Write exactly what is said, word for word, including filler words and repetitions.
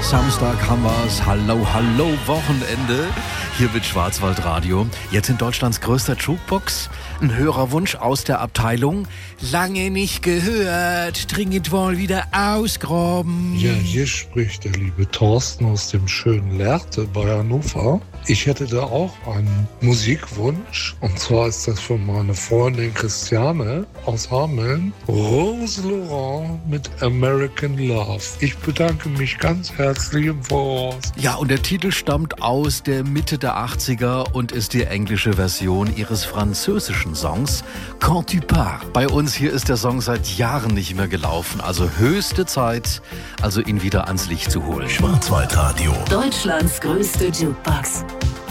Samstag haben wir's. Hallo, hallo, Wochenende. Hier mit Schwarzwaldradio. Jetzt in Deutschlands größter Jukebox. Ein Hörerwunsch aus der Abteilung. Lange nicht gehört. Dringend wohl wieder ausgraben. Ja, hier spricht der liebe Thorsten aus dem schönen Lehrte bei Hannover. Ich hätte da auch einen Musikwunsch. Und zwar ist das für meine Freundin Christiane aus Hameln. Rose Laurent mit American Love. Ich bedanke mich ganz herzlich im Voraus. Ja, und der Titel stammt aus der Mitte der achtziger und ist die englische Version ihres französischen Songs Quand tu pars. Bei uns hier ist der Song seit Jahren nicht mehr gelaufen. Also höchste Zeit, also ihn wieder ans Licht zu holen. Schwarzwaldradio. Deutschlands größte Jukebox.